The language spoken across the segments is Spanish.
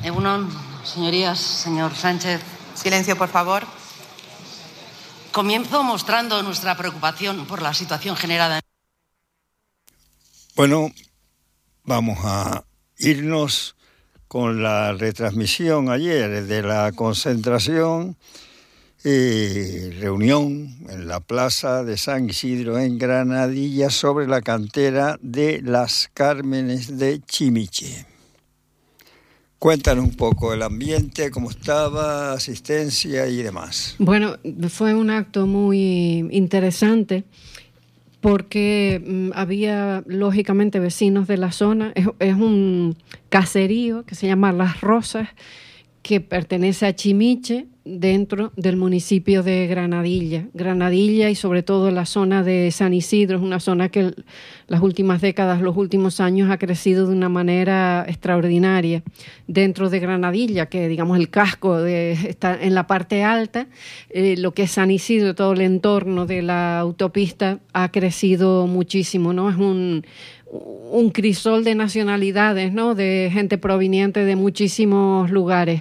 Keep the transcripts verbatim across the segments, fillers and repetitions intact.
Egunon, señorías, señor Sánchez. Silencio, por favor. Comienzo mostrando nuestra preocupación por la situación generada. Bueno, vamos a irnos con la retransmisión ayer de la concentración y reunión en la Plaza de San Isidro en Granadilla sobre la cantera de Las Cármenes de Chimiche. Cuéntanos un poco el ambiente, cómo estaba, asistencia y demás. Bueno, fue un acto muy interesante porque mm, había lógicamente vecinos de la zona. Es, es un caserío que se llama Las Rosas, que pertenece a Chimiche, dentro del municipio de Granadilla. Granadilla y sobre todo la zona de San Isidro es una zona que las últimas décadas, los últimos años ha crecido de una manera extraordinaria. Dentro de Granadilla, que digamos el casco de, está en la parte alta, eh, lo que es San Isidro, todo el entorno de la autopista ha crecido muchísimo, ¿no? Es un, un crisol de nacionalidades, ¿no? De gente proveniente de muchísimos lugares.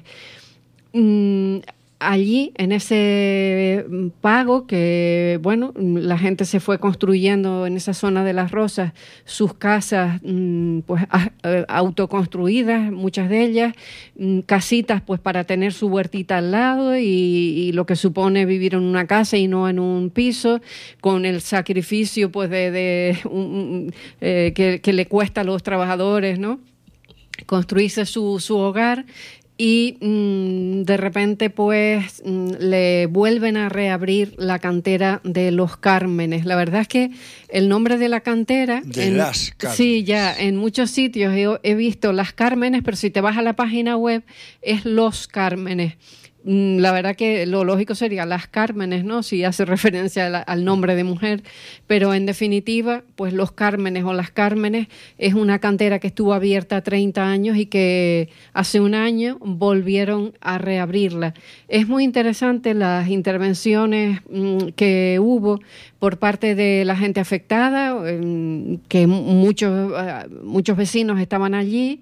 Mm, Allí, en ese pago que, bueno, la gente se fue construyendo en esa zona de Las Rosas, sus casas pues autoconstruidas, muchas de ellas, casitas pues para tener su huertita al lado y, y lo que supone vivir en una casa y no en un piso, con el sacrificio pues de, de un, eh, que, que le cuesta a los trabajadores, ¿no? Construirse su, su hogar. Y mmm, de repente pues mmm, le vuelven a reabrir la cantera de Los Cármenes. La verdad es que el nombre de la cantera... De en, Las Cármenes. Sí, ya, en muchos sitios he, he visto Las Cármenes, pero si te vas a la página web es Los Cármenes. La verdad que lo lógico sería Las Cármenes, ¿no? Si hace referencia la, al nombre de mujer, pero en definitiva, pues Los Cármenes o Las Cármenes es una cantera que estuvo abierta treinta años y que hace un año volvieron a reabrirla. Es muy interesante las intervenciones mmm, que hubo por parte de la gente afectada, eh, que muchos, uh, muchos vecinos estaban allí.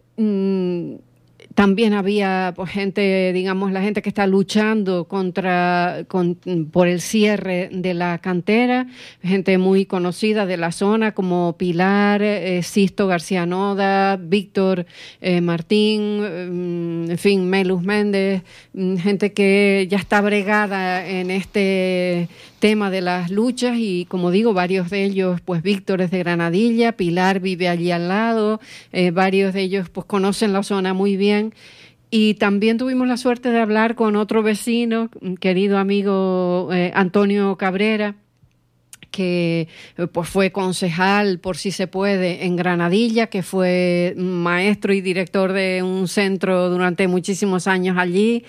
Mmm, También había pues, gente, digamos, la gente que está luchando contra con, por el cierre de la cantera, gente muy conocida de la zona como Pilar, eh, Sisto García Noda, Víctor eh, Martín, eh, en fin, Melus Méndez, gente que ya está bregada en este tema de las luchas y, como digo, varios de ellos, pues Víctor es de Granadilla, Pilar vive allí al lado, eh, varios de ellos pues conocen la zona muy bien. Y también tuvimos la suerte de hablar con otro vecino, querido amigo eh, Antonio Cabrera, que pues fue concejal, por si se puede, en Granadilla, que fue maestro y director de un centro durante muchísimos años allí.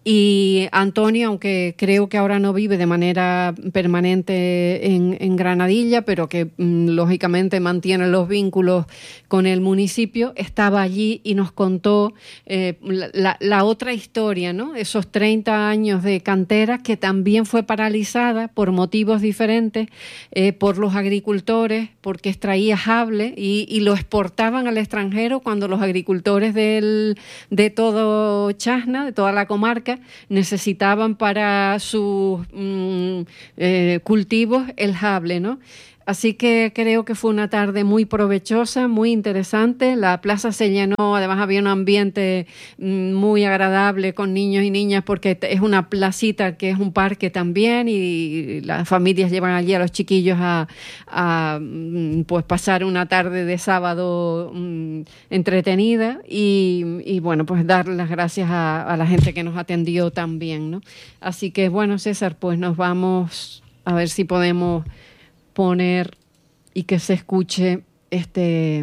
Y Antonio, aunque creo que ahora no vive de manera permanente en, en Granadilla, pero que mm, lógicamente mantiene los vínculos con el municipio, estaba allí y nos contó eh, la, la otra historia, ¿no? Esos treinta años de cantera que también fue paralizada por motivos diferentes, eh, por los agricultores, porque extraía sable y, y lo exportaban al extranjero cuando los agricultores del, de todo Chasna, de toda la comarca, necesitaban para sus mm, eh, cultivos el sable, ¿no? Así que creo que fue una tarde muy provechosa, muy interesante. La plaza se llenó, además había un ambiente muy agradable con niños y niñas porque es una placita que es un parque también y las familias llevan allí a los chiquillos a, a pues pasar una tarde de sábado um, entretenida y, y bueno, pues dar las gracias a, a la gente que nos atendió también, ¿no? Así que bueno, César, pues nos vamos a ver si podemos poner y que se escuche este,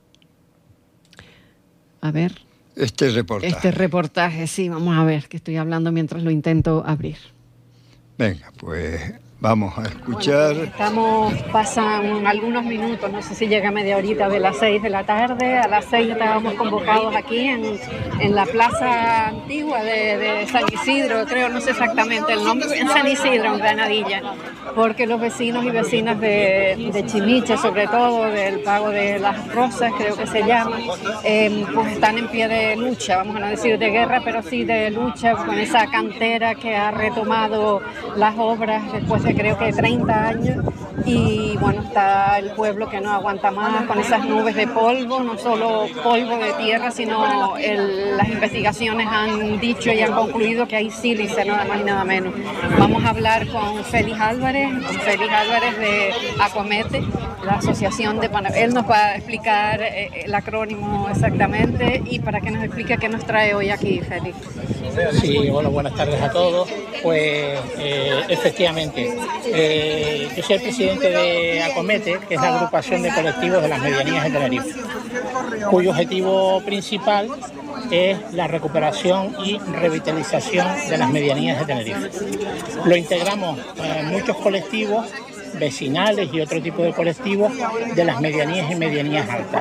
a ver, este reportaje. Este reportaje, sí, vamos a ver, que estoy hablando mientras lo intento abrir. Venga, pues Vamos a escuchar. Bueno, estamos, pasan algunos minutos, no sé si llega media horita de las seis de la tarde. A las seis estábamos convocados aquí en, en la plaza antigua de, de San Isidro, creo, no sé exactamente el nombre, en San Isidro, en Granadilla, porque los vecinos y vecinas de, de Chimiche, sobre todo del Pago de las Rosas, creo que se llama, eh, pues están en pie de lucha, vamos a no decir de guerra, pero sí de lucha con esa cantera que ha retomado las obras después de creo que treinta años, y bueno, está el pueblo que no aguanta más con esas nubes de polvo, no solo polvo de tierra, sino el, las investigaciones han dicho y han concluido que hay sílice, nada más y nada menos. Vamos a hablar con Félix Álvarez, con Félix Álvarez de Acomete, la asociación de Panamá. Él nos va a explicar eh, el acrónimo exactamente y para que nos explique qué nos trae hoy aquí, Félix. Sí, hola, buenas tardes a todos. Pues eh, efectivamente, eh, yo soy el presidente de Acomete, que es la agrupación de colectivos de las medianías de Tenerife, cuyo objetivo principal es la recuperación y revitalización de las medianías de Tenerife. Lo integramos en muchos colectivos vecinales y otro tipo de colectivos de las medianías y medianías altas,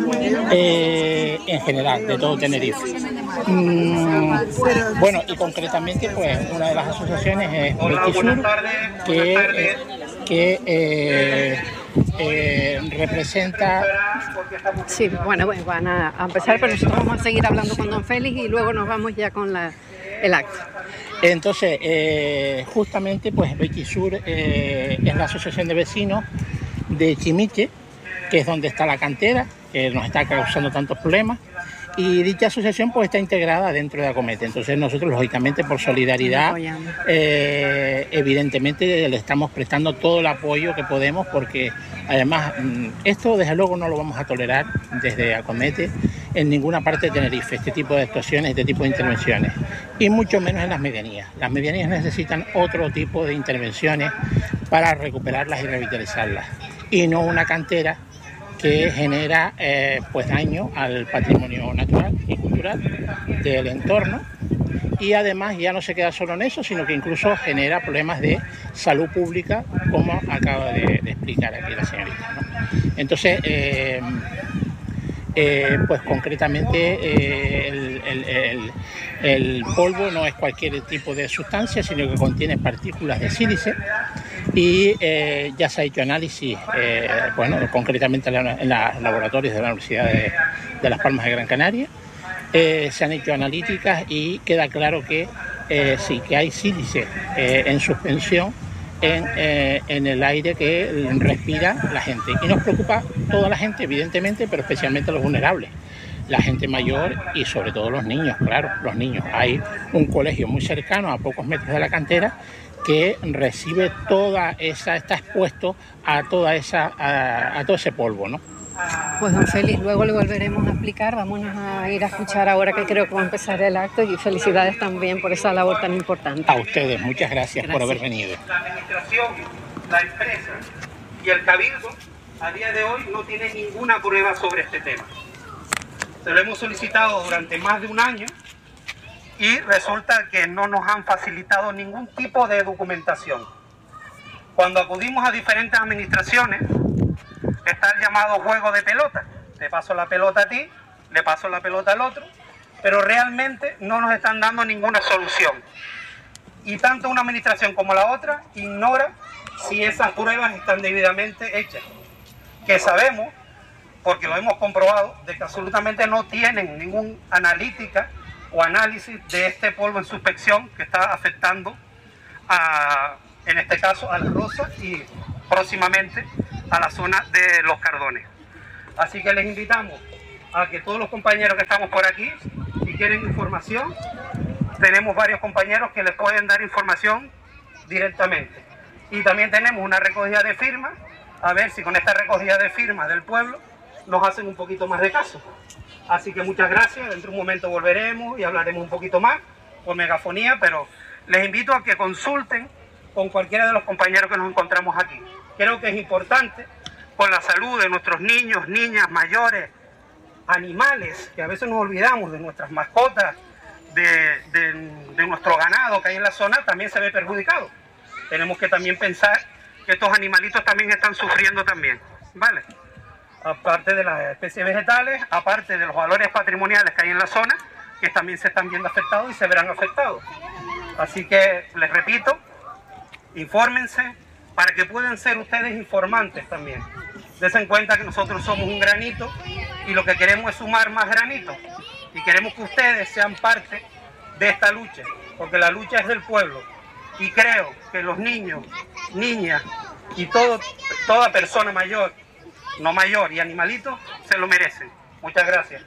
eh, en general, de todo Tenerife. Mm, bueno, y concretamente, pues, una de las asociaciones es Betisur, que, eh, que eh, eh, representa... Sí, bueno, pues van a, a empezar, pero nosotros vamos a seguir hablando con don Félix y luego nos vamos ya con la, el acto. Entonces, eh, justamente, pues Betisur eh, es la asociación de vecinos de Chimiche, que es donde está la cantera, que nos está causando tantos problemas, y dicha asociación pues está integrada dentro de Acomete. Entonces nosotros, lógicamente, por solidaridad, eh, evidentemente le estamos prestando todo el apoyo que podemos, porque además esto desde luego no lo vamos a tolerar desde Acomete en ninguna parte de Tenerife, este tipo de actuaciones, este tipo de intervenciones, y mucho menos en las medianías. Las medianías necesitan otro tipo de intervenciones para recuperarlas y revitalizarlas, y no una cantera que genera eh, pues daño al patrimonio natural y cultural del entorno, y además ya no se queda solo en eso, sino que incluso genera problemas de salud pública, como acaba de, de explicar aquí la señorita, ¿no? Entonces, eh, eh, pues concretamente eh, el, el, el, el polvo no es cualquier tipo de sustancia, sino que contiene partículas de sílice. Y eh, ya se ha hecho análisis, eh, bueno, concretamente en los la laboratorios de la Universidad de, de Las Palmas de Gran Canaria. Eh, se han hecho analíticas y queda claro que eh, sí, que hay sílice eh, en suspensión en, eh, en el aire que respira la gente. Y nos preocupa toda la gente, evidentemente, pero especialmente los vulnerables. La gente mayor y sobre todo los niños, claro, los niños. Hay un colegio muy cercano, a pocos metros de la cantera, que recibe toda esa, está expuesto a toda esa, a, a todo ese polvo, ¿no? Pues don Félix, luego le volveremos a explicar, vámonos a ir a escuchar ahora que creo que va a empezar el acto, y felicidades también por esa labor tan importante. A ustedes, muchas gracias, gracias por haber venido. La administración, la empresa y el cabildo a día de hoy no tienen ninguna prueba sobre este tema. Se lo hemos solicitado durante más de un año y resulta que no nos han facilitado ningún tipo de documentación. Cuando acudimos a diferentes administraciones, está el llamado juego de pelota. Te paso la pelota a ti, le paso la pelota al otro, pero realmente no nos están dando ninguna solución. Y tanto una administración como la otra ignora si esas pruebas están debidamente hechas. Que sabemos, porque lo hemos comprobado, de que absolutamente no tienen ninguna analítica o análisis de este polvo en suspensión que está afectando a, en este caso, a la Rosa y próximamente a la zona de Los Cardones. Así que les invitamos a que todos los compañeros que estamos por aquí, si quieren información, tenemos varios compañeros que les pueden dar información directamente. Y también tenemos una recogida de firmas, a ver si con esta recogida de firmas del pueblo nos hacen un poquito más de caso. Así que muchas gracias, dentro de un momento volveremos y hablaremos un poquito más por megafonía, pero les invito a que consulten con cualquiera de los compañeros que nos encontramos aquí. Creo que es importante por la salud de nuestros niños, niñas, mayores, animales, que a veces nos olvidamos de nuestras mascotas, de, de, de nuestro ganado que hay en la zona, también se ve perjudicado. tenemos que también pensar que estos animalitos también están sufriendo también, ¿vale? Aparte de las especies vegetales, aparte de los valores patrimoniales que hay en la zona, que también se están viendo afectados y se verán afectados. Así que, les repito, infórmense para que puedan ser ustedes informantes también. Dense en cuenta que nosotros somos un granito y lo que queremos es sumar más granitos. Y queremos que ustedes sean parte de esta lucha, porque la lucha es del pueblo. Y creo que los niños, niñas y todo, toda persona mayor, no mayor y animalitos, se lo merecen. Muchas gracias.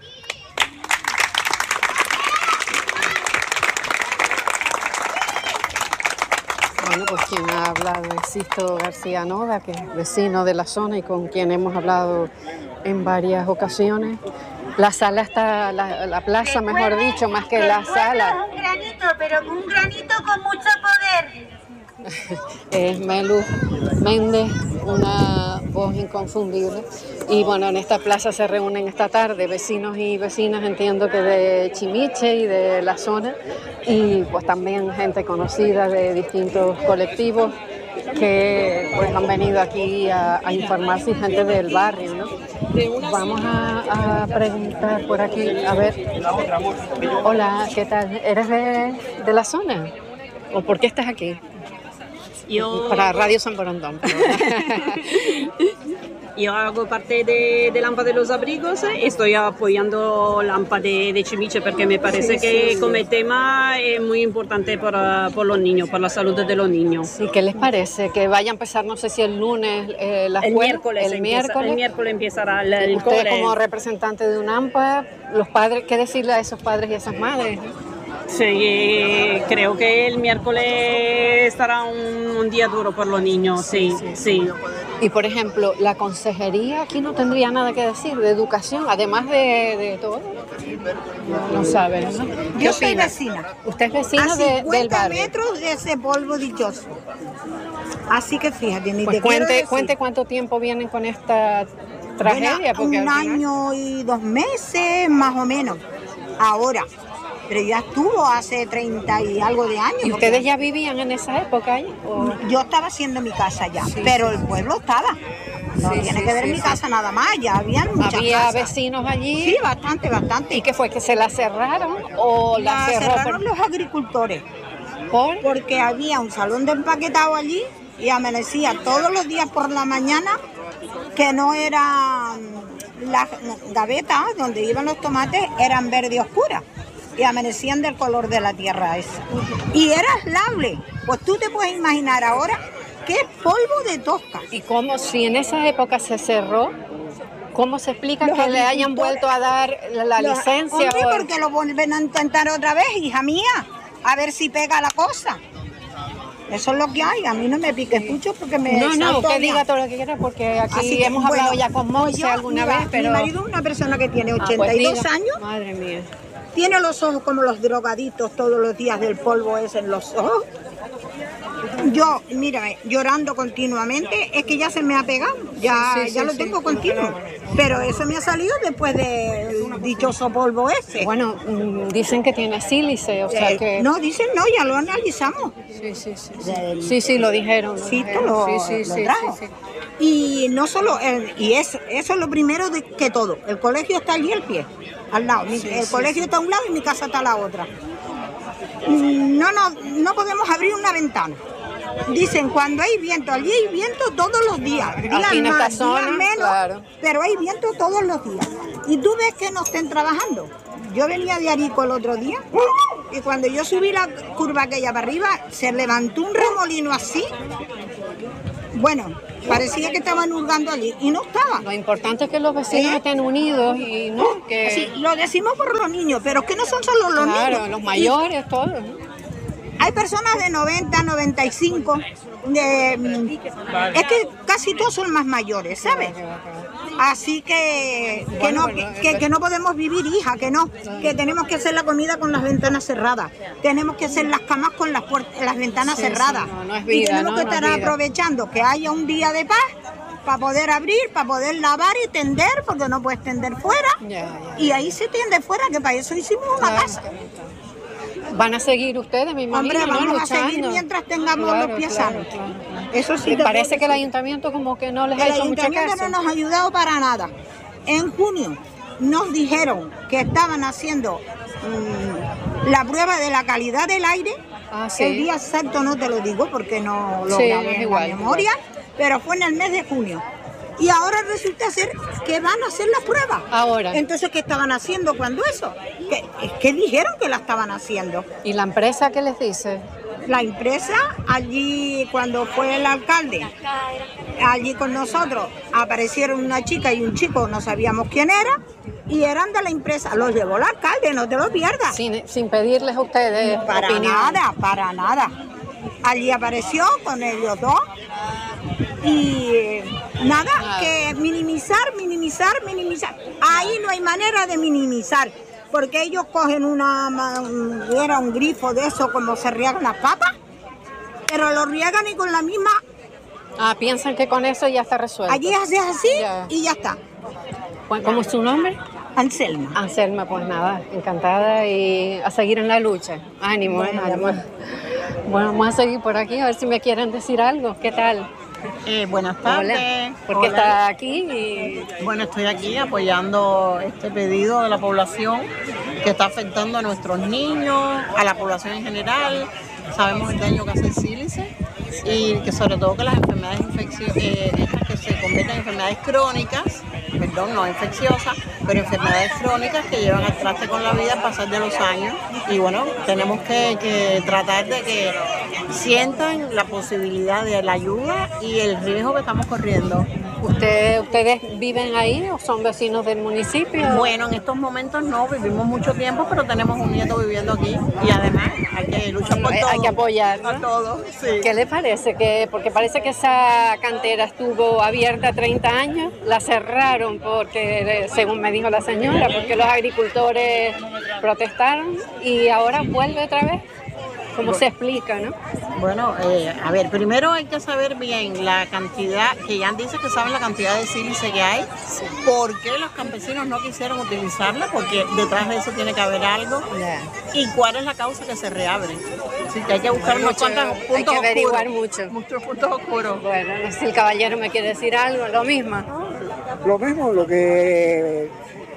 Bueno, pues quien ha hablado es Sisto García Noda, que es vecino de la zona y con quien hemos hablado en varias ocasiones. La sala está, la, la plaza, mejor dicho, más que la sala. Es un granito, pero un granito con mucho poder. Es Melu Méndez, una voz inconfundible. Y bueno, en esta plaza se reúnen esta tarde vecinos y vecinas, entiendo que de Chimiche y de la zona, y pues también gente conocida de distintos colectivos que pues han venido aquí a, a informarse, y gente del barrio, ¿no? Vamos a, a preguntar por aquí, a ver. Hola, ¿qué tal? ¿Eres de, de la zona? ¿O por qué estás aquí? Yo, Para Radio San Borondón. yo hago parte de, de Lampa de los Abrigos, estoy apoyando Lampa de, de Chimiche porque me parece sí, que sí, como sí. tema es muy importante para, por los niños, por la salud de los niños. ¿Y qué les parece? Que vaya a empezar, no sé si el lunes, eh, la El escuela, miércoles, el empieza, miércoles. el miércoles empezará el, el Usted cole. como representante de UNAMPA, los padres, ¿qué decirle a esos padres y a esas madres? Sí, creo que el miércoles estará un, un día duro por los niños, sí, sí. sí. Y por ejemplo, la consejería aquí no tendría nada que decir de educación, además de, de todo. No, no saben, ¿no? Yo soy opina? vecina. Usted es vecina A de, del cincuenta barrio. metros de ese polvo dichoso. Así que fíjate, ni Pues te quiero cuente, decir. cuente cuánto tiempo vienen con esta tragedia. Bueno, porque un al final- año y dos meses, más o menos. Ahora. Pero ya estuvo hace treinta y algo de años. ¿Y porque ustedes ya vivían en esa época ahí? ¿O? Yo estaba haciendo mi casa ya, Sí, pero sí, el pueblo estaba. No Sí, tiene sí, que ver sí, mi sí. casa nada más, ya habían muchas ¿Había casas. vecinos allí? Sí, bastante, bastante. ¿Y qué fue? ¿Que se la cerraron o la, La cerró cerraron por- los agricultores, por? porque había un salón de empaquetado allí y amanecía todos los días por la mañana, que no eran las gavetas donde iban los tomates, eran verde oscura y amanecían del color de la tierra esa. Y era aislable. Pues tú te puedes imaginar ahora que es polvo de tosca. ¿Y cómo, si en esa época se cerró, cómo se explica Los que le hayan agricultores- vuelto a dar la, la Los- licencia? Hombre, o- porque lo vuelven a intentar otra vez, hija mía, a ver si pega la cosa. Eso es lo que hay. A mí no me piques mucho porque me No, no, salto usted ya. diga todo lo que quiera, porque aquí Así que, hemos bueno, hablado ya con pues Monse yo, alguna mira, vez, pero... Mi marido es una persona que tiene Ah, pues ochenta y dos diga. años, Madre mía. tiene los ojos como los drogaditos todos los días del polvo ese en los ojos. Yo, mírame, llorando continuamente, es que ya se me ha pegado, ya, Sí, sí, ya sí, lo sí. tengo continuo. Pero eso me ha salido después del dichoso polvo ese. Bueno, mm, dicen que tiene sílice, o sea Eh, que... No, dicen no, ya lo analizamos. Sí, sí, sí. Sí, Del- sí, sí, lo dijeron. Sí, te dijeron. lo, sí, sí, lo sí, trajo. sí, sí. Y no solo, el- y es, eso es lo primero de que todo. El colegio está allí al pie, al lado. Mi- el colegio está a un lado y mi casa está a la otra. Mm, No, no, no podemos abrir una ventana. Dicen, cuando hay viento, allí hay viento todos los días. Días Aquí en esta más, zona, días menos, claro. pero hay viento todos los días. Y tú ves que no estén trabajando. Yo venía de Arico el otro día y cuando yo subí la curva aquella para arriba, se levantó un remolino así. Bueno, parecía que estaban hurgando allí y no estaba. Lo importante es que los vecinos ¿Eh? estén unidos y no que... Sí, lo decimos por los niños, pero es que no son solo los claro, niños. los mayores, todos, ¿no? Hay personas de noventa, noventa y cinco, de, mm, es que casi todos son más mayores, ¿sabes? Así que que Bueno, no bueno, que, que no podemos vivir, hija, que no, que tenemos que hacer la comida con las ventanas cerradas, tenemos que hacer las camas con las puertas, las ventanas Sí, sí, cerradas, no, no es y vida, tenemos ¿no? que No es estar vida. aprovechando que haya un día de paz para poder abrir, para poder lavar y tender, porque no puedes tender fuera, Ya, ya. y ahí se tiende fuera, que para eso hicimos una Claro, casa. Van a seguir ustedes, me imagino, Hombre, vamos ¿no? a seguir Luchando. mientras tengamos Claro, los pies claro, sanos. claro. Eso sí. Me te parece puedo que el decir. ayuntamiento como que no les El ha hecho mucho ayuntamiento caso. no nos ha ayudado para nada. En junio nos dijeron que estaban haciendo mmm, la prueba de la calidad del aire. Ah, sí. El día exacto no te lo digo porque no lo Sí, grabé es en igual, la memoria, pero fue en el mes de junio. Y ahora resulta ser que van a hacer las pruebas. Ahora. Entonces, ¿qué estaban haciendo cuando eso? ¿Qué, qué dijeron que la estaban haciendo? ¿Y la empresa qué les dice? La empresa, allí cuando fue el alcalde, allí con nosotros, aparecieron una chica y un chico, no sabíamos quién era, y eran de la empresa. Los llevó el alcalde, no te lo pierdas. Sin, sin pedirles a ustedes Para opinión. nada, para nada. Allí apareció con ellos dos y eh, nada, Nada. que minimizar, minimizar, minimizar. Ahí no hay manera de minimizar, porque ellos cogen una, ma- un- era un grifo de eso como se riegan las papas, pero lo riegan y con la misma, Ah, piensan que con eso ya está resuelto. allí haces así Ya. y ya está. ¿Cómo es su nombre? Anselma. Anselma, pues nada, encantada y a seguir en la lucha. Ánimo, Bueno, eh, ánimo. Bueno, vamos a seguir por aquí a ver si me quieren decir algo. ¿Qué tal? Eh, buenas tardes. Hola. ¿Por qué Hola. está aquí? Y... Bueno, estoy aquí apoyando este pedido de la población que está afectando a nuestros niños, a la población en general. Sabemos el daño que hace el sílice y que sobre todo que las enfermedades infecciosas, eh, estas que se convierten en enfermedades crónicas, perdón, no infecciosas, pero enfermedades crónicas que llevan al traste con la vida al pasar de los años. Y bueno, tenemos que, que tratar de que sientan la posibilidad de la ayuda y el riesgo que estamos corriendo. ¿Usted, ¿Ustedes viven ahí o son vecinos del municipio? Bueno, en estos momentos no, vivimos mucho tiempo, pero tenemos un nieto viviendo aquí y además hay que luchar por Hay- todo. hay que apoyar, ¿no? A todos, sí. ¿Qué le parece? Que, porque parece que esa cantera estuvo abierta treinta años, la cerraron porque, eh, según me dijo la señora, porque los agricultores protestaron y ahora vuelve otra vez. ¿Cómo se explica, no? Bueno, eh, a ver, primero hay que saber bien la cantidad, que ya dice que saben la cantidad de sílice que hay, por qué los campesinos no quisieron utilizarla, porque detrás de eso tiene que haber algo, y cuál es la causa que se reabre. Así que hay que buscar unos Mucho- cuantos puntos hay que averiguar oscuros. mucho. Muchos puntos oscuros. Bueno, no sé si el caballero me quiere decir algo, lo mismo. Lo mismo, lo que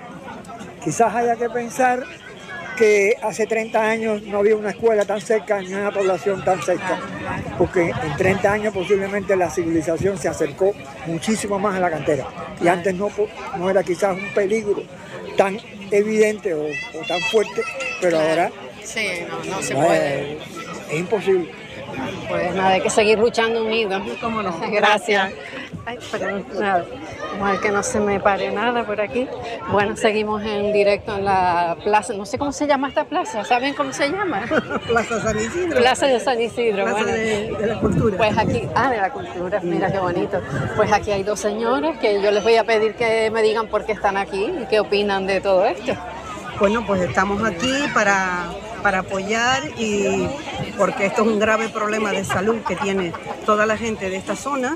quizás haya que pensar que hace treinta años no había una escuela tan cerca ni una población tan cerca, porque en treinta años posiblemente la civilización se acercó muchísimo más a la cantera y antes no, po- no era quizás un peligro tan evidente o, o tan fuerte, pero ahora Sí, no, no se no, puede. es, es imposible. Pues nada, hay que seguir luchando unidos. Cómo no. Gracias. Ay, pero nada, vamos a ver que no se me pare nada por aquí. Bueno, seguimos en directo en la plaza. No sé cómo se llama esta plaza. ¿Saben cómo se llama? Plaza San Isidro. Plaza de San Isidro. Plaza Bueno, de, de la Cultura. pues aquí, ah, de la cultura, mira qué bonito. Pues aquí hay dos señores que yo les voy a pedir que me digan por qué están aquí y qué opinan de todo esto. Bueno, pues estamos aquí para, para apoyar y porque esto es un grave problema de salud que tiene toda la gente de esta zona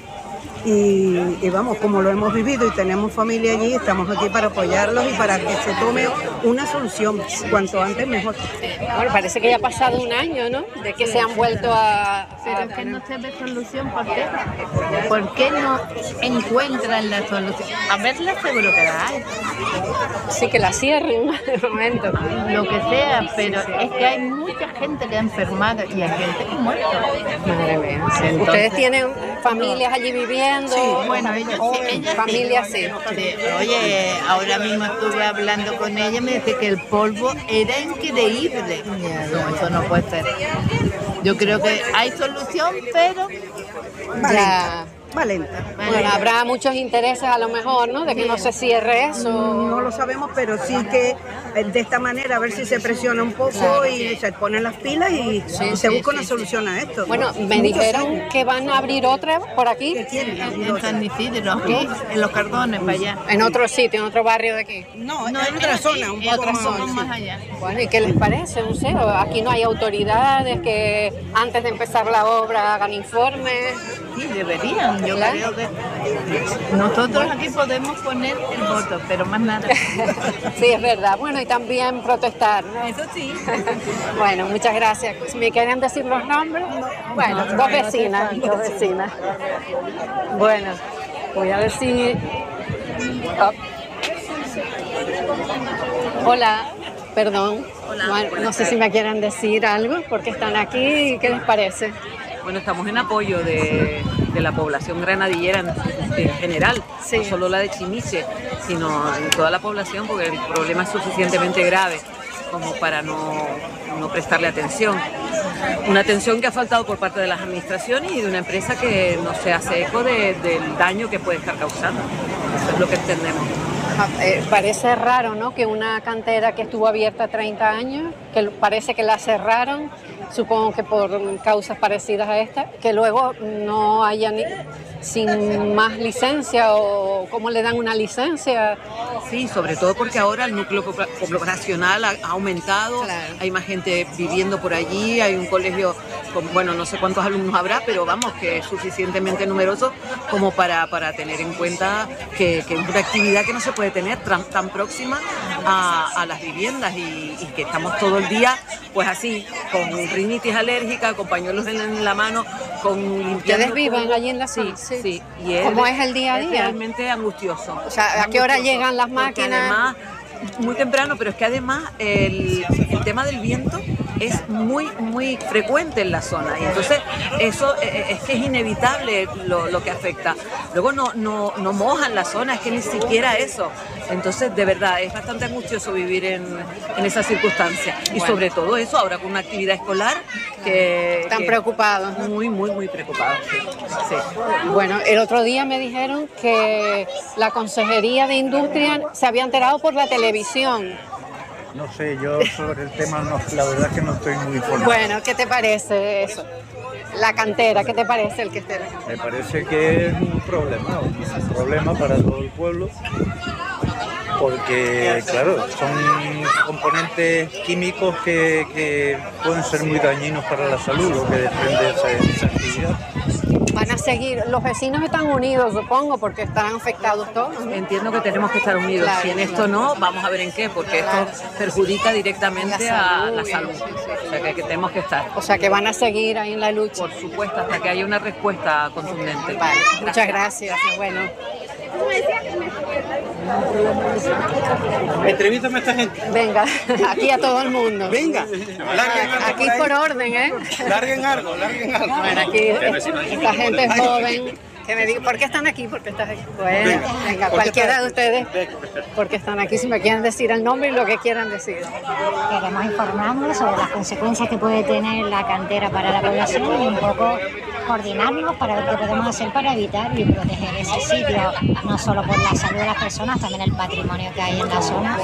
y, y vamos, como lo hemos vivido y tenemos familia allí, estamos aquí para apoyarlos y para que se tome una solución cuanto antes mejor. Bueno, parece que ya ha pasado un año, ¿no? De que se han vuelto a... Pero a es que no se ve solución, ¿por qué? ¿Por qué no encuentran la solución? A verla seguro que la hay, Sí, que la cierren de momento. lo que sea, pero es que hay mucha gente que ha enfermado y hay gente que ha muerto. Madre mía. Entonces- ¿Ustedes tienen familias allí viviendo? Sí, bueno, ella sí, ella sí. Familia sí. Sí, oye, ahora mismo estuve hablando con ella y me dice que el polvo era increíble. No, eso no puede ser. Yo creo que hay solución, pero Ya. Valenta. Bueno, habrá muchos intereses a lo mejor, ¿no? De que no se cierre eso. No lo sabemos, pero sí que eh, de esta manera a ver si se presiona un poco y se ponen las pilas y, Sí, y se sí, busca sí, una sí. solución a esto. Bueno, me Muchos dijeron años. que van a abrir otra por aquí, ¿Qué quieren? abrir en otra. San Isidro, aquí, en Los Cardones, para allá. en otro sitio, en otro barrio de aquí. No, No, en otra zona, un en poco otra más, zona sí. más allá. Bueno, ¿y qué les parece? No sé, aquí no hay autoridades que antes de empezar la obra hagan informes. Sí, deberían Yo creo que nosotros aquí podemos poner el voto, pero más nada. Sí, es verdad. Bueno, y también protestar, ¿no? Eso sí. Bueno, muchas gracias. ¿Me quieren decir los nombres? Bueno, dos vecinas, dos vecinas. Bueno, voy a ver si... Oh. Hola, perdón. Hola, no, no sé si me quieren decir algo, porque están aquí. ¿Qué les parece? Bueno, estamos en apoyo de, de la población granadillera en, en general, sí. No solo la de Chimiche, sino en toda la población, porque el problema es suficientemente grave como para no, no prestarle atención. Una atención que ha faltado por parte de las administraciones y de una empresa que no se hace eco de, del daño que puede estar causando. Eso es lo que entendemos. Eh, parece raro, ¿no?, que una cantera que estuvo abierta treinta años, que parece que la cerraron, supongo que por causas parecidas a esta, que luego no haya ni, sin más licencia, o cómo le dan una licencia. Sí, sobre todo porque ahora el núcleo poblacional ha, ha aumentado, claro. Hay más gente viviendo por allí, hay un colegio con, bueno, no sé cuántos alumnos habrá, pero vamos, que es suficientemente numeroso como para, para tener en cuenta que, que es una actividad que no se puede tener tan, tan próxima a, a las viviendas y, y que estamos todo el día pues así, con rinitis alérgica, con pañuelos en la mano, con limpiando. ¿Ustedes viven allí en la zona? Sí, sí. sí. Y es, ¿Cómo es el día a día? Es realmente angustioso. O sea, ¿a qué hora llegan las máquinas? Además, muy temprano, pero es que además el, el tema del viento es muy, muy frecuente en la zona y entonces eso es que es inevitable lo, lo que afecta. Luego no, no, no mojan la zona, es que ni siquiera eso. Entonces, de verdad, es bastante angustioso vivir en, en esas circunstancias. Y bueno, sobre todo eso, ahora con una actividad escolar que... Están que preocupados. Muy, muy, muy preocupados. Sí. Sí. Bueno, el otro día me dijeron que la Consejería de Industria se había enterado por la televisión. No sé, yo sobre el tema, no, la verdad es que no estoy muy informado. Bueno, ¿qué te parece eso? La cantera, ¿qué te parece el que esté? Me parece que es un problema, un problema para todo el pueblo, porque, claro, son componentes químicos que, que pueden ser muy dañinos para la salud, lo que desprende esa, esa actividad. Van a seguir, los vecinos están unidos, supongo, porque están afectados todos, ¿no? Entiendo que tenemos que estar unidos. Claro, si en esto no, vamos a ver en qué, porque claro, esto perjudica directamente la salud, a la salud. Sí, sí, sí. O sea que, que tenemos que estar. O sea que van a seguir ahí en la lucha. Por supuesto, hasta que haya una respuesta contundente. Vale, muchas gracias. Bueno. Entrevístame a esta gente. Venga, aquí a todo el mundo. Venga, larguen algo. Aquí por, por orden, ¿eh? Larguen algo, larguen algo. Bueno, aquí esta gente es joven. Que me diga, ¿por qué están aquí? ¿Por qué estás aquí? Bueno, venga, venga cualquiera de ustedes, ¿por qué están aquí? Si me quieren decir el nombre y lo que quieran decir. Queremos informarnos sobre las consecuencias que puede tener la cantera para la población y un poco coordinarnos para ver qué podemos hacer para evitar y proteger ese sitio, no solo por la salud de las personas, también el patrimonio que hay en la zona.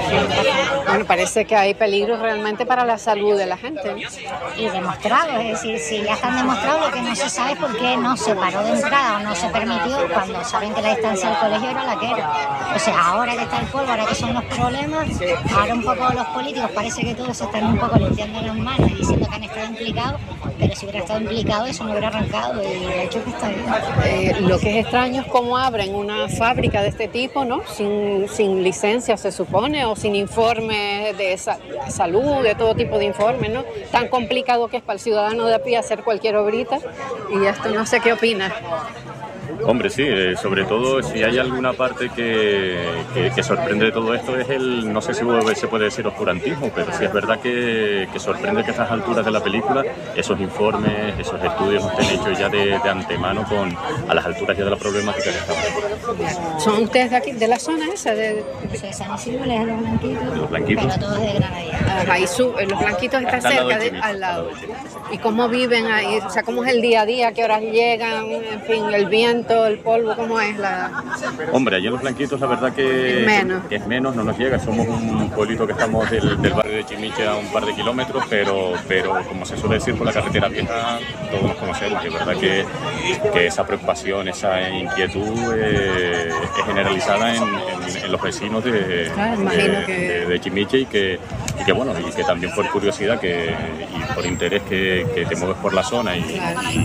Bueno, parece que hay peligros realmente para la salud de la gente. Y demostrado, es decir, si ya están demostrados, lo que no se sabe es por qué no se paró de entrada o no se permitió cuando saben que la distancia del colegio era la que era. O sea, ahora que está el polvo, ahora que son los problemas, ahora un poco los políticos parece que todos se están un poco limpiando las manos y diciendo que han estado implicados, pero si hubiera estado implicado eso no hubiera arrancado y de hecho que está bien. Eh, lo que es extraño es cómo abren una fábrica de este tipo, ¿no? Sin, sin licencia se supone, o sin informes de sa- salud, de todo tipo de informes, ¿no? Tan complicado que es para el ciudadano de a pie hacer cualquier obrita, y esto no sé qué opinas. Hombre, sí, eh, sobre todo si hay alguna parte que, que, que sorprende de todo esto es el, no sé si se puede decir oscurantismo, pero sí es verdad que, que sorprende que a estas alturas de la película esos informes, esos estudios estén hechos ya de, de antemano con, a las alturas ya de la problemática que estamos. ¿Son ustedes de aquí, de la zona esa? De, de... Sí, San Isidro, de los blanquitos, los blanquitos, pero todos de Granadilla. Ajá, y su, los blanquitos están cerca, de, al lado. ¿Y cómo viven ahí? O sea, ¿cómo es el día a día? ¿Qué horas llegan? En fin, el viento, el polvo, ¿cómo es la...? Hombre, allí en los blanquitos la verdad que es menos, que es menos, no nos llega. Somos un pueblito que estamos del, del barrio de Chimiche a un par de kilómetros, pero, pero como se suele decir por la carretera vieja, todos nos conocemos. Y es verdad que, que esa preocupación, esa inquietud eh, es generalizada en, en, en los vecinos de, claro, de, que... de, de Chimiche y que, y que, bueno, y que también por curiosidad que, y por interés que, que te mueves por la zona y, claro. y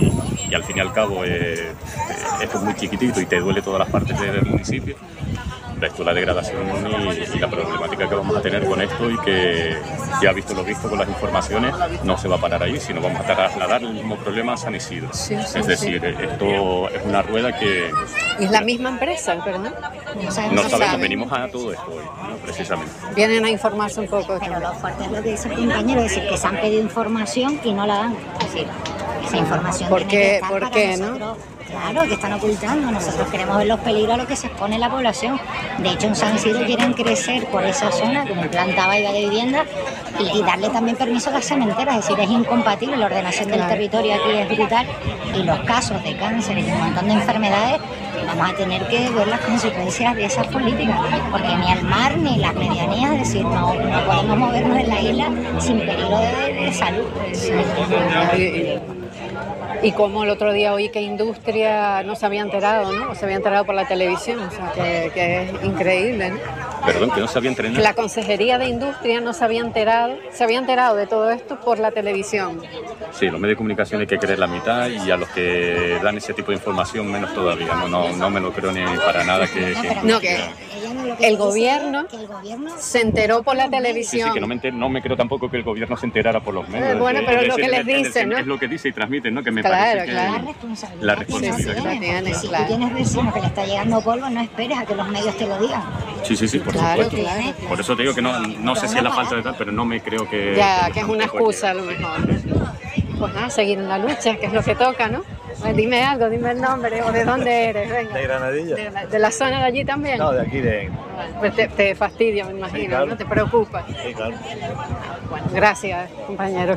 y al fin y al cabo eh, esto es muy chiquitito y te duele todas las partes del municipio, ves tú la degradación y, y la problemática que vamos a tener con esto, y que ya visto lo visto con las informaciones no se va a parar ahí, sino vamos a trasladar el mismo problema a San Isidro. Sí, sí, es decir, sí. esto es una rueda que... Y es la misma empresa, ¿verdad? No sabemos, saben. Venimos a todo esto hoy, ¿no? Precisamente. Vienen a informarse un poco. Pero lo fuerte es lo que dice el compañero, es decir, que se han pedido información y no la dan. Es decir, esa información ¿Por tiene que qué, estar ¿por para qué nosotros. no? Claro, que están ocultando. Nosotros queremos ver los peligros a los que se expone la población. De hecho, en San Isidro quieren crecer por esa zona como planta vaiva de vivienda y darle también permiso a las cementeras. Es decir, es incompatible. La ordenación del territorio aquí es brutal y los casos de cáncer y un montón de enfermedades, vamos a tener que ver las consecuencias de esas políticas, porque ni el mar ni las medianías, es decir, no, no podemos movernos en la isla sin peligro de, de salud. Y como el otro día oí que Industria no se había enterado, ¿no? Se había enterado por la televisión, o sea, que, que es increíble, ¿no? Perdón, que no se había enterado. Que la Consejería de Industria no se había enterado, se había enterado de todo esto por la televisión. Sí, los medios de comunicación hay que creer la mitad, y a los que dan ese tipo de información menos todavía. No, no, no me lo creo ni para nada que... que no, que el gobierno se enteró por la televisión. Sí, sí, que no me, enter, no me creo tampoco que el gobierno se enterara por los medios. Eh, bueno, pero es lo que les dicen, ¿no? Es lo que dice y transmiten, ¿no? Que me claro, parece claro. que... La responsabilidad. La responsabilidad. Sí, sí, tiene, si claro. tú tienes vecinos que le está llegando polvo, no esperes a que los medios te lo digan. Sí, sí, sí, por claro, supuesto. Claro, claro. Por eso te digo que no, no sé si es la falta de tal, pero no me creo que... Ya, que, que es una excusa a lo mejor. Pues nada, seguir en la lucha, que es lo que toca, ¿no? Pues dime algo, dime el nombre, o de dónde eres, venga. De Granadilla. ¿De la, de la zona de allí también? No, de aquí de... Pues te, te fastidia, me imagino, sí, claro. ¿No? Te preocupa. Sí, claro. Bueno, gracias, compañero.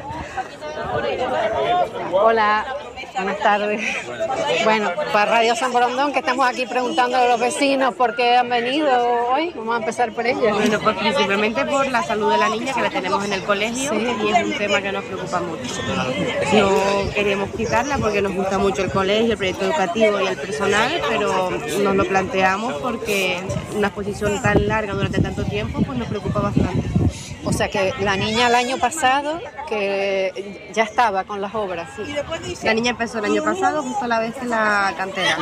Hola, buenas tardes. Bueno, para Radio San Borondón, que estamos aquí preguntando a los vecinos por qué han venido hoy. Vamos a empezar por ellas. Bueno, pues principalmente por la salud de la niña, que la tenemos en el colegio, sí. Y es un tema que nos preocupa mucho. No queremos quitarla porque nos gusta mucho el colegio, el proyecto educativo y el personal, pero nos lo planteamos porque una exposición tan larga durante tanto tiempo pues nos preocupa bastante. O sea que la niña el año pasado que ya estaba con las obras. Sí. La niña empezó el año pasado justo a la vez en la cantera.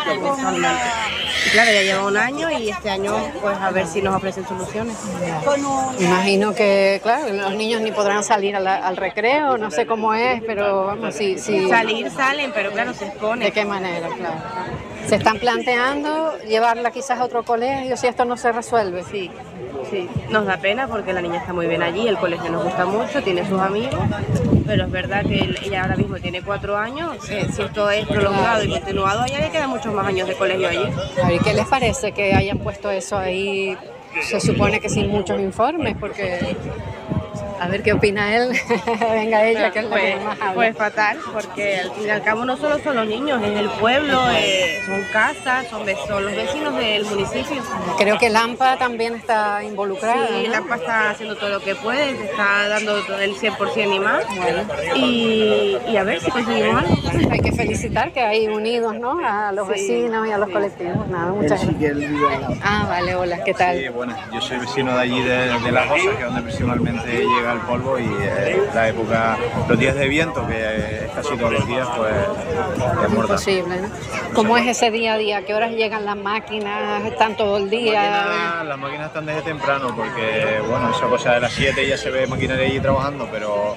Y claro, ya lleva un año y este año pues a ver si nos ofrecen soluciones. Imagino que, claro, los niños ni podrán salir a la, al recreo, no sé cómo es, pero vamos, sí, sí. Salir salen, pero claro, se expone. ¿De qué manera? Claro. ¿Se están planteando llevarla quizás a otro colegio si esto no se resuelve? Sí. Sí, nos da pena porque la niña está muy bien allí, el colegio nos gusta mucho, tiene sus amigos, pero es verdad que ella ahora mismo tiene cuatro años, eh, si esto es prolongado y continuado, a ella le quedan muchos más años de colegio allí. ¿Y qué les parece que hayan puesto eso ahí? Se supone que sin muchos informes, porque... A ver qué opina él. Venga ella, que es la pues, que más habla. Pues fatal, porque al fin y al cabo no solo son los niños, es el pueblo, eh, son casas, son, son los vecinos del municipio. Creo que Lampa también está involucrada. Sí, ¿no? Lampa está haciendo todo lo que puede, se está dando el cien por ciento y más. Bueno. Y, y a ver si conseguimos algo. Hay que felicitar que hay unidos, ¿no? A los sí, vecinos y a los sí. colectivos. Nada, muchas gracias. Ah, vale, hola, ¿qué tal? Sí, bueno, yo soy vecino de allí de, de La Rosa, que es donde principalmente llega el polvo, y eh, la época, los días de viento, que eh, casi todos los días, pues es mortal. Imposible, ¿no? ¿Cómo es ese día a día? ¿A qué horas llegan las máquinas? ¿Están todo el día? Las máquinas, las máquinas están desde temprano, porque bueno, esa cosa de las siete ya se ve maquinaria allí trabajando, pero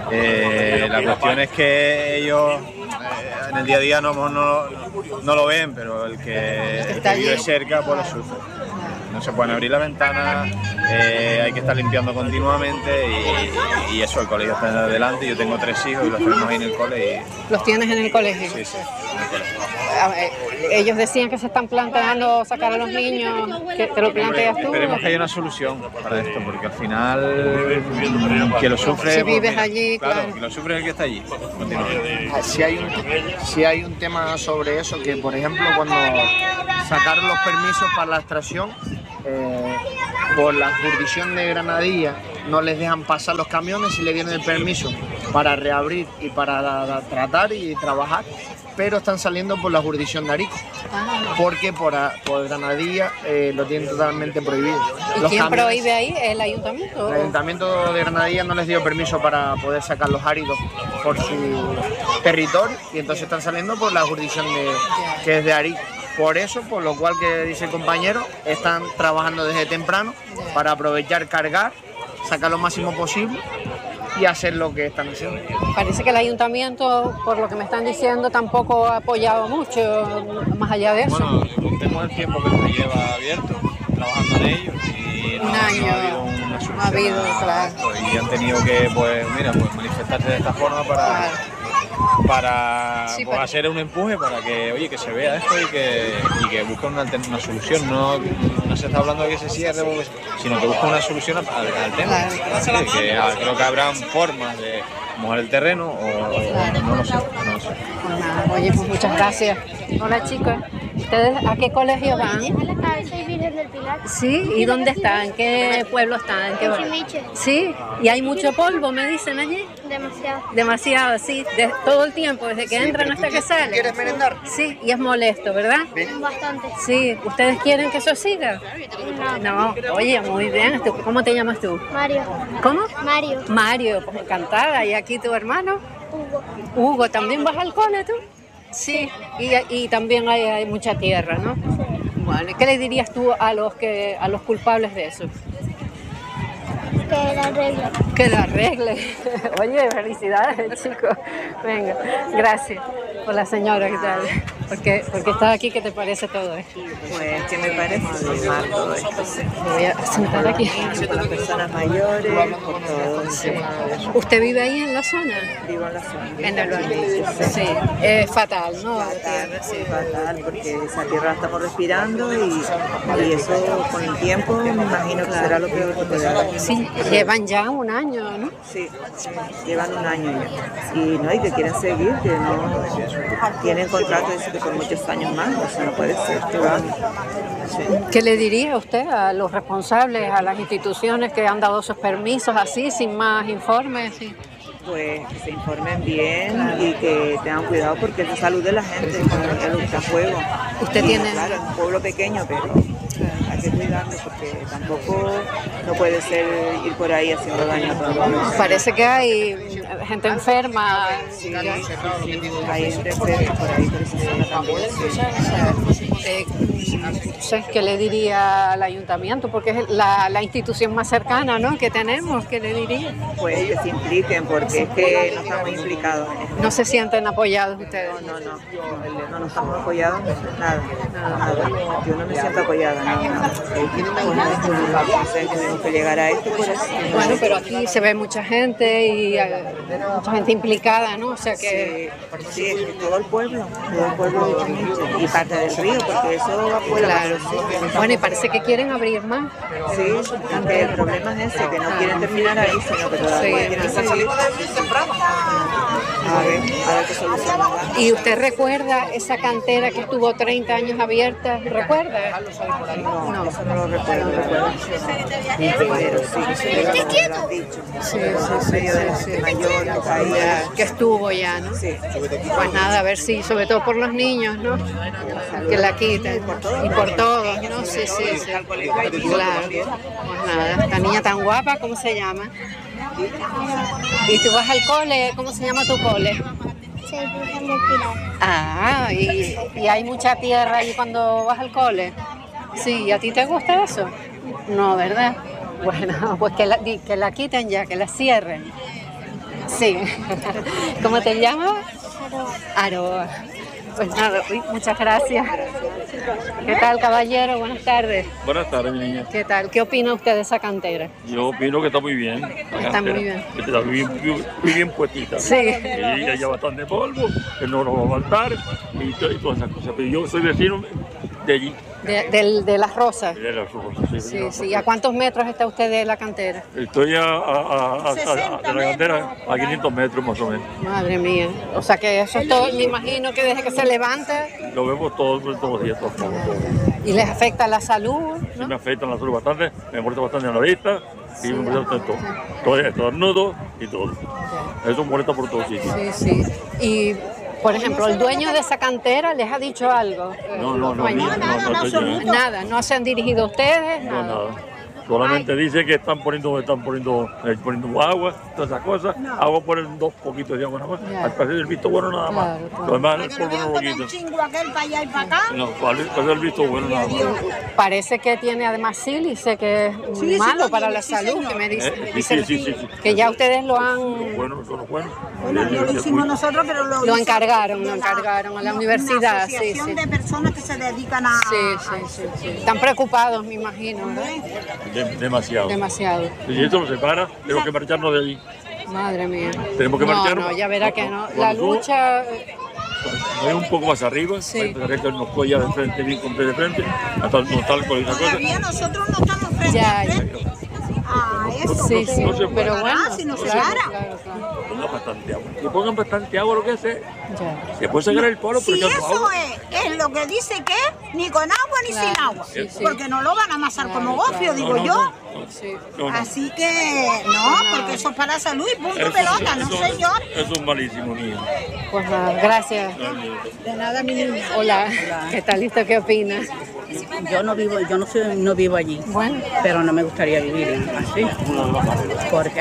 eh, la cuestión es que ellos eh, en el día a día no, no, no lo ven, pero el que, el que vive cerca pues lo sufre. No se pueden abrir las ventanas, eh, hay que estar limpiando continuamente y, y eso, el colegio está adelante. Yo tengo tres hijos y los tenemos ahí en el cole. Y... ¿Los tienes en el colegio? Sí, sí, en el colegio. A ver, ellos decían que se están planteando sacar a los niños, ¿que te lo planteas tú? Esperemos que haya una solución para esto, porque al final que lo sufre... Si vives pues, mira, allí, claro, claro. Que lo sufre el que está allí. Si hay, un, si hay un tema sobre eso, que por ejemplo cuando sacaron los permisos para la extracción, eh, por la jurisdicción de Granadilla no les dejan pasar los camiones y le dieron el permiso para reabrir y para tratar y trabajar. pero están saliendo por la jurisdicción de Arico, Ah. porque por, a- por Granadilla eh, lo tienen totalmente prohibido. ¿Y Los quién camiones- prohíbe ahí? ¿El ayuntamiento? El Ayuntamiento de Granadilla no les dio permiso para poder sacar los áridos por su territorio y entonces están saliendo por la jurisdicción de, que es de Arico. Por eso, por lo cual que dice el compañero, están trabajando desde temprano para aprovechar, cargar, sacar lo máximo posible y hacer lo que están haciendo. Parece que el ayuntamiento, por lo que me están diciendo, tampoco ha apoyado mucho, más allá de eso. Bueno, tenemos el tiempo que se lleva abierto, trabajando en ello y no, Un año. no ha habido una solución No ha habido, a claro. esto. Y han tenido que, pues, mira, pues manifestarse de esta forma para, para Sí, pues, para- hacer un empuje para que, oye, que se vea esto y que, y que busque una, alter- una solución. No, no se está hablando de que se cierre, o que- sino que busque una solución al, al tema. Sí, que ah, creo que habrán formas de mojar el terreno o, o no lo sé. No lo sé. Pues nada, oye, pues muchas gracias. Hola chicos, ¿ustedes a qué colegio van? Soy Virgen del Pilar. Sí, ¿y dónde están? ¿En qué pueblo están? ¿En qué En barrio? Chimiche. Sí, y hay mucho polvo, me dicen allí. Demasiado. Demasiado, sí, de, todo el tiempo, desde que Sí, entran pero hasta tú que qui- salen. ¿quieres merendar? Sí, y es molesto, ¿verdad? Bastante. Sí, ¿ustedes quieren que eso siga? No, oye, muy bien. ¿Tú- ¿Cómo te llamas tú? Mario. ¿Cómo? Mario. Mario, pues encantada. ¿Y aquí tu hermano? Hugo. Hugo, ¿también vas al cole tú? Sí, y, y también hay, hay mucha tierra, ¿no? Bueno, ¿y qué le dirías tú a los que a los culpables de eso? Que la regla. Que lo arregle. Oye, felicidades, chicos. Venga, gracias por la señora, ¿qué tal? Porque, porque estás aquí, ¿qué te parece todo esto? Pues, ¿qué me parece? Muy mal todo esto. Me voy a sentar aquí. Por las personas mayores, por todo el tema de eso. ¿Usted vive ahí en la zona? Vivo en la zona. En el barrio. Sí, es fatal, ¿no? Fatal, sí, fatal, porque esa tierra la estamos respirando y, y eso con el tiempo me imagino que será lo peor que puede haber. Sí, llevan ya un año, ¿no? Sí, llevan un año ya. Y no, y que quieren seguir, que no tienen contrato dice que por muchos años más, eso no puede ser, que va. Sí. ¿Qué le diría usted a los responsables, a las instituciones que han dado esos permisos así, sin más informes? Sí. Pues que se informen bien y que tengan cuidado porque es la salud de la gente, es lo que está a juego. Usted Y, tiene- Claro, es un pueblo pequeño, pero hay que cuidarlo porque tampoco no puede ser ir por ahí haciendo daño a todo el mundo. Parece que hay gente enferma. Sí, hay gente enferma por ahí, por esa zona también. Sí. Eh, no sé, ¿qué le diría al ayuntamiento? Porque es la, la institución más cercana, ¿no?, que tenemos. ¿Qué le diría? Pues que se impliquen porque es que no estamos implicados en esto. ¿No se sienten apoyados ustedes? No, no, no, no nos estamos apoyados, nada, nada. Yo no me siento apoyada, no, no. Pues, tenemos que llegar a esto por eso. Bueno, pero aquí se ve mucha gente y eh, mucha gente implicada, ¿no? O sea que... Sí, es que todo el pueblo, todo el pueblo de Chimiche y parte del río, porque eso va fuera. Claro, sí. Bueno, y parece que quieren abrir más. Sí, aunque el problema es ese, que no quieren terminar ahí, sino que todavía Sí. quieren seguir. A ver, a ver qué solución nos da. ¿Y usted recuerda esa cantera que estuvo treinta años abierta? ¿Recuerda? No, eso no lo recuerdo, recuerdo. Pero sí, sí, me lo han dicho. Sí, En medio de la gente mayor, que caía. Que estuvo ya, ¿no? Sí. Pues nada, a ver si, sobre todo por los niños, ¿no? Que la quiten. Y por todos, ¿no? Sí, sí, sí. Claro. Pues nada, esta niña tan guapa, ¿cómo se llama? ¿Y tú vas al cole? ¿Cómo se llama tu cole? Soy Virgen del Pilar. Ah, y, y hay mucha tierra ahí cuando vas al cole. Sí, ¿y a ti te gusta eso? No, ¿verdad? Bueno, pues que la, di- que la quiten ya, que la cierren. Sí. ¿Cómo te llamas? Aroa. Pues nada, uy, muchas gracias. ¿Qué tal, caballero? Buenas tardes. Buenas tardes, mi niña. ¿Qué tal? ¿Qué opina usted de esa cantera? Yo opino que está muy bien. la Está cantera. muy bien. Está muy bien, muy, muy bien puestita. Sí. Y hay bastante polvo, que no nos va a faltar y, to- y todas esas cosas. Pero yo soy vecino de allí, De, del- de las rosas. de las Rosas. Sí, Sí, de sí. ¿A cuántos metros está usted de la cantera? Estoy a, a, a- a- a- de la cantera a quinientos metros más o menos. Madre mía. O sea que eso es todo, me imagino que desde que se levanta Lo vemos todos, todos los días. Todos, todos, todos. y les afecta la salud. Sí, me afecta la salud bastante, me molesta bastante en la vista y me molesta en todo. Todo estornudo y todo. Eso molesta por todos sitios. Sí, sí. Y Por ejemplo, el dueño de esa cantera les ha dicho algo. No, no, no, Dueño. no, no, no, no, no, Nada, no se han dirigido a ustedes. no, nada. Solamente dice que están poniendo, están poniendo, eh, poniendo agua, todas esas cosas. Agua ponen dos poquitos de agua nada más. Ya. Al parecer el visto bueno nada más. Claro, claro. Lo demás el Para que polvo no lo no vean quita. un chingo aquel para allá y para acá. No, para el parecer el visto bueno nada más. Parece que tiene además sílice, que es Sí, sí, malo lo para tiene, la sí, salud, señor. que me dice, Eh, me sí, dicen sí, sí, sí. que ya ustedes lo han Bueno, eso no es bueno. Bueno, no lo hicimos nosotros, pero lo, Lo hizo encargaron, de lo la- encargaron a la una universidad, sí, asociación sí. de personas que se dedican a... Sí, sí, sí, sí. Están preocupados, me imagino, ¿verdad? De- demasiado. Demasiado. Si esto nos separa, tenemos que marcharnos de allí. Madre mía. Tenemos que no, marcharnos. no, ya verá que no. La Cuando tú- lucha, Voy un poco más arriba, sí. Para empezar que nos coja de frente, bien con de frente, hasta no tal con esa cosa. Todavía nosotros no estamos frente Ya, a frente a eso. sí, sí, no se puede. pero bueno. Ah, si no se claro, para. claro, claro. Pongan bastante agua. Que pongan bastante agua, lo que hace. Ya. Se puede sacar el polo, Si pero eso agua. es, es lo que dice que es, ni con agua ni Claro, sin agua. sí, sí. Porque no lo van a amasar como gofio, digo No, no, yo. no, no, no. Así que no, porque eso es para salud y punto Eso- pelota, no eso- señor. Eso es malísimo, niño. Pues nada, gracias. De nada, mi niña. Hola, ¿qué tal? ¿Listo? ¿Qué opinas? Yo no vivo, yo no soy, no vivo allí, bueno. pero no me gustaría vivir así, porque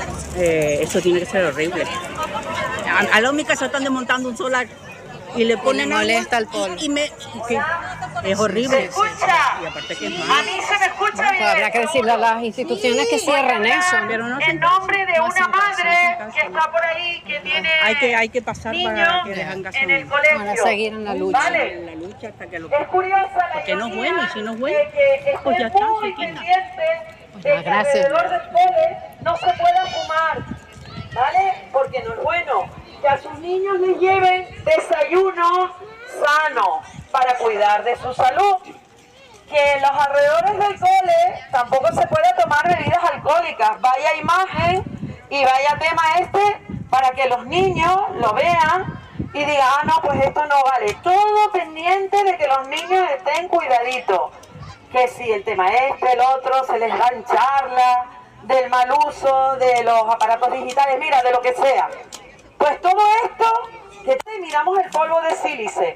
eh, eso tiene que ser horrible. A, a la mi casa están desmontando un solar y le ponen le agua molesta el polvo. y, y me, y que es horrible. Y aparte que es malo. A mí se me escucha Pues bien. habrá que decirle a las instituciones que cierren eso. Pero no En nombre de una madre que está por ahí, que tiene Hay que, hay que pasar para niños que les hagan en gasolina. el colegio. Para seguir en la lucha. ¿Vale? En la lucha hasta que lo Es curiosa la Porque no es ironía bueno, y si no es bueno, de que pues ya estén está, muy se quita. pendientes de nada, que gracias. alrededor del cole no se pueda fumar, ¿vale? Porque no es bueno. Que a sus niños les lleven desayuno sano para cuidar de su salud. Que en los alrededores del cole tampoco se puede tomar bebidas alcohólicas. Vaya imagen y vaya tema este para que los niños lo vean y digan, ah, no, pues esto no vale. Todo pendiente de que los niños estén cuidaditos. Que si el tema este, el otro, se les dan charlas del mal uso de los aparatos digitales, mira, de lo que sea. Pues todo esto, que miramos el polvo de sílice,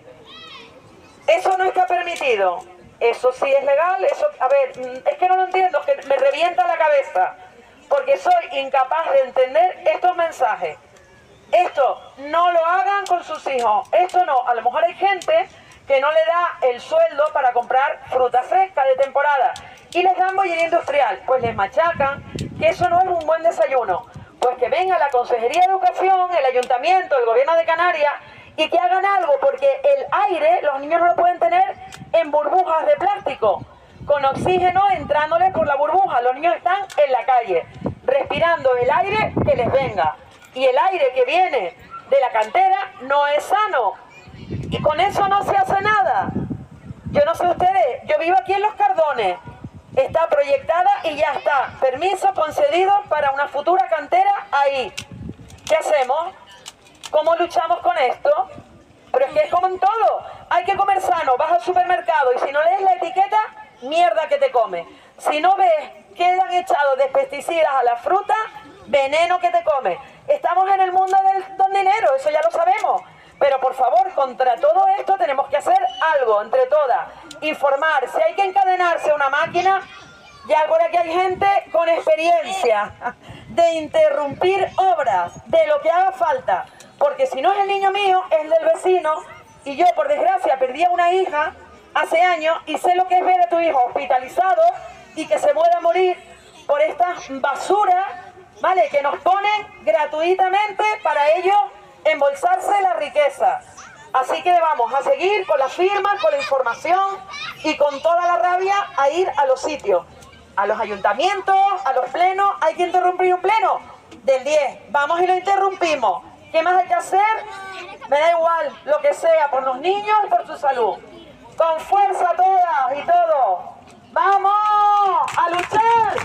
eso no está permitido. Eso sí es legal, eso, a ver, es que no lo entiendo, es que me revienta la cabeza, porque soy incapaz de entender estos mensajes. Esto no lo hagan con sus hijos, esto no. A lo mejor hay gente que no le da el sueldo para comprar fruta fresca de temporada y les dan bollería industrial, pues les machacan que eso no es un buen desayuno. Pues que venga la Consejería de Educación, el Ayuntamiento, el Gobierno de Canarias y que hagan algo, porque el aire los niños no lo pueden tener en burbujas de plástico, con oxígeno entrándoles por la burbuja. Los niños están en la calle, respirando el aire que les venga. Y el aire que viene de la cantera no es sano. Y con eso no se hace nada. Yo no sé ustedes, yo vivo aquí en Los Cardones. Está proyectada y ya está. Permiso concedido para una futura cantera ahí. ¿Qué hacemos? ¿Cómo luchamos con esto? Pero es que es como en todo. Hay que comer sano. Vas al supermercado y si no lees la etiqueta, mierda que te come. Si no ves que le han echado de pesticidas a la fruta, veneno que te come. Estamos en el mundo del don dinero, eso ya lo sabemos. Pero por favor, contra todo esto tenemos que hacer algo entre todas. Informar, si hay que encadenarse a una máquina, ya por aquí hay gente con experiencia de interrumpir obras, de lo que haga falta. Porque si no es el niño mío, es del vecino. Y yo, por desgracia, perdí a una hija hace años y sé lo que es ver a tu hijo hospitalizado y que se pueda morir por estas basuras, ¿vale? Que nos ponen gratuitamente para ellos embolsarse la riqueza. Así que vamos a seguir con las firmas, con la información y con toda la rabia a ir a los sitios, a los ayuntamientos, a los plenos. Hay que interrumpir un pleno del diez. Vamos y lo interrumpimos. ¿Qué más hay que hacer? Me da igual, lo que sea, por los niños y por su salud. Con fuerza todas y todos. ¡Vamos a luchar!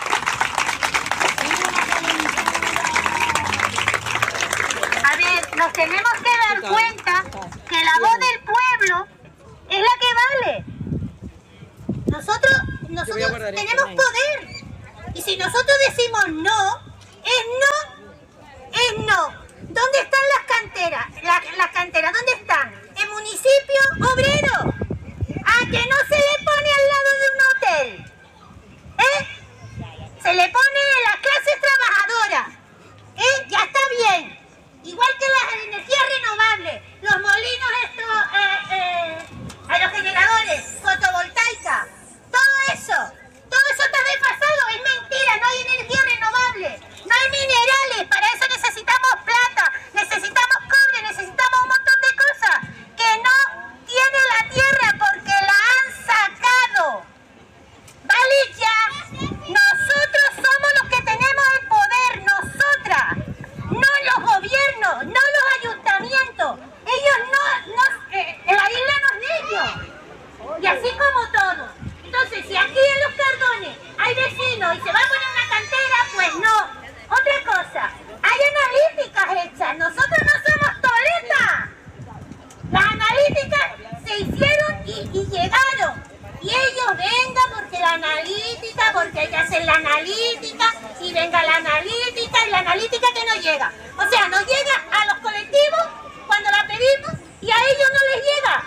A ver, nos tenemos que dar cuenta que la voz del pueblo es la que vale. Nosotros, nosotros tenemos poder. Y si nosotros decimos no, es no, es no. ¿Dónde están las canteras? Las, las canteras cantera? ¿Dónde están? ¿El municipio obrero? ¿A que no se le pone al lado de un hotel? ¿Eh? Se le pone a las clases trabajadoras. ¿Eh? Ya está bien. Igual que las energías renovables, los molinos estos, eh, eh, a los generadores, fotovoltaica, todo eso, todo eso está desfasado, es mentira, no hay energía renovable, no hay minerales, para eso necesitamos plata, necesitamos cobre, necesitamos un montón de cosas que no tiene la tierra porque la han sacado. ¿Vale ya? Nosotros somos los que tenemos el poder, nosotras, no los gobiernos, no los ayuntamientos. Ellos no, no eh, la isla no es de ellos. Y así como todo. Entonces, si aquí en Los Cardones hay vecinos y se va a poner una cantera, pues no. Otra cosa, hay analíticas hechas. Nosotros no somos toletas. Las analíticas se hicieron y, y llegaron. Y ellos vengan porque la analítica, porque hay que hacer la analítica, y venga la analítica, y la analítica que no llega. O sea, nos llega a los colectivos cuando la pedimos y a ellos no les llega.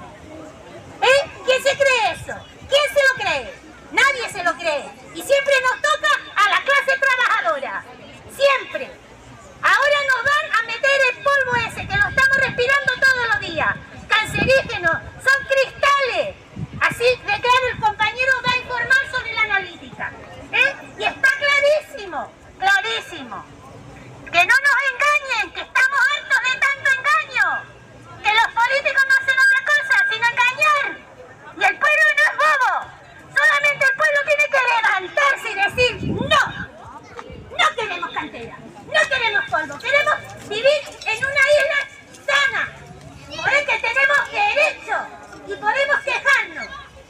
¿Eh? ¿Quién se cree eso? ¿Quién se lo cree? Nadie se lo cree. Y siempre nos toca a la clase trabajadora. Siempre. Ahora nos van a meter el polvo ese que lo estamos respirando todos los días. Cancerígenos, son cristales. Así de claro, el compañero va a informar sobre la analítica. ¿Eh? Y está clarísimo, clarísimo. Que no nos engañen, que estamos hartos de tanto engaño. Que los políticos no hacen otra cosa sino engañar. Y el pueblo no es bobo. Solamente el pueblo tiene que levantarse y decir no. No queremos cantera, no queremos polvo, queremos vivir en una isla sana. Por el que tenemos derecho y podemos quejarnos.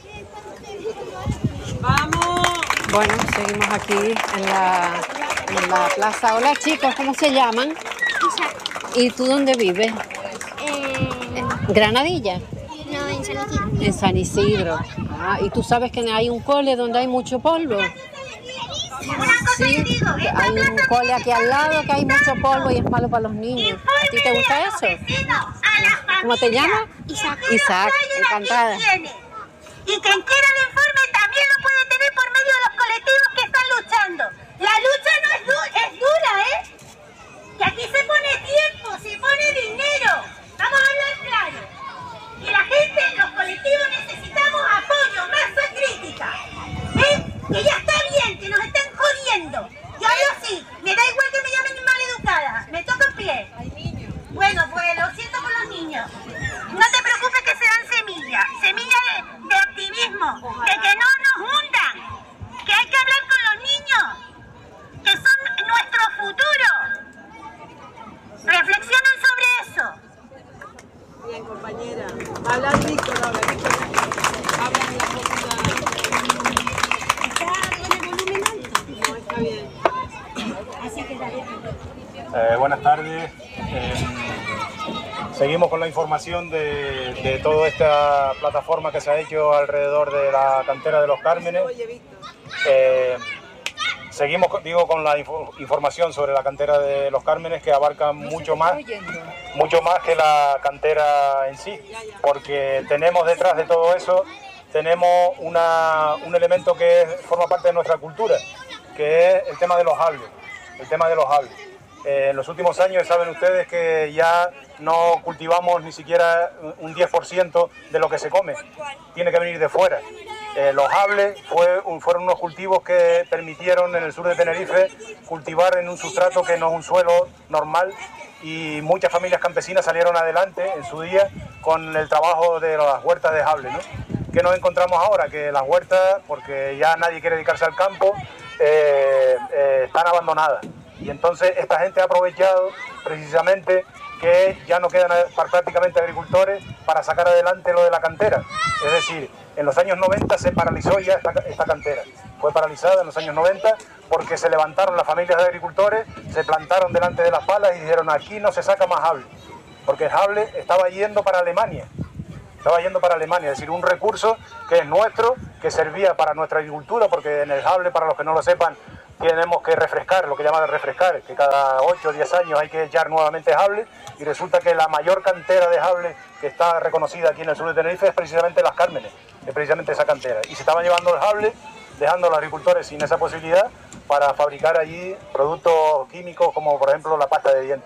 ¡Vamos! Bueno, seguimos aquí en la, en la plaza. Hola chicos, ¿cómo se llaman? ¿Y tú dónde vives? Eh, ¿Granadilla? no, en San Isidro. En San Isidro. Ah, ¿y tú sabes que hay un cole donde hay mucho polvo? Sí, hay un cole aquí al lado que hay mucho polvo y es malo para los niños. ¿A ti te gusta eso? ¿Cómo te llamas? Isaac. Isaac, encantada. Y quien quiera el informe también lo puede tener por medio de los colectivos que están luchando. La lucha no es, du es dura, ¿eh? Que aquí se pone tiempo, se pone dinero. Vamos a hablar claro. Y la gente, los colectivos necesitamos apoyo, masa crítica. ¿Eh? Que ya está bien, que nos estén jodiendo. Yo yo sí, me da igual que me llamen maleducada, me toca el pie. Bueno, pues lo siento por los niños. No te preocupes que serán semillas, semillas de, de activismo, de que no nos hundan, que hay que hablar con los niños, que son nuestro futuro. Reflexionen sobre eso. Bien, compañera. Habla al micro, habla al micro. Habla en la boca. ¿Está con el volumen alto? No, está bien. Así que está bien. Eh, buenas tardes. Eh, seguimos con la información de, de toda esta plataforma que se ha hecho alrededor de la cantera de Los Cármenes. Eh, seguimos, digo, con la info, información sobre la cantera de Los Cármenes, que abarca mucho más, mucho más que la cantera en sí, porque tenemos detrás de todo eso, tenemos una, un elemento que es, forma parte de nuestra cultura, que es el tema de los hables, el tema de los hables. Eh, en los últimos años saben ustedes que ya no cultivamos ni siquiera un diez por ciento de lo que se come, tiene que venir de fuera. Eh, los hables fue, fueron unos cultivos que permitieron en el sur de Tenerife cultivar en un sustrato que no es un suelo normal, y muchas familias campesinas salieron adelante en su día con el trabajo de las huertas de hables, ¿no? ¿Qué nos encontramos ahora? Que las huertas, porque ya nadie quiere dedicarse al campo, eh, eh, están abandonadas. Y entonces esta gente ha aprovechado precisamente que ya no quedan prácticamente agricultores para sacar adelante lo de la cantera. Es decir, en los años noventa se paralizó ya esta, esta cantera. Fue paralizada en los años noventa porque se levantaron las familias de agricultores, se plantaron delante de las palas y dijeron: aquí no se saca más hable, porque el hable estaba yendo para Alemania. Estaba yendo para Alemania, es decir, un recurso que es nuestro, que servía para nuestra agricultura, porque en el hable, para los que no lo sepan, tenemos que refrescar, lo que llaman refrescar, que cada ocho o diez años hay que echar nuevamente sable, y resulta que la mayor cantera de sable que está reconocida aquí en el sur de Tenerife es precisamente Las Cármenes, es precisamente esa cantera. Y se estaban llevando el sable, dejando a los agricultores sin esa posibilidad para fabricar allí productos químicos como por ejemplo la pasta de dientes.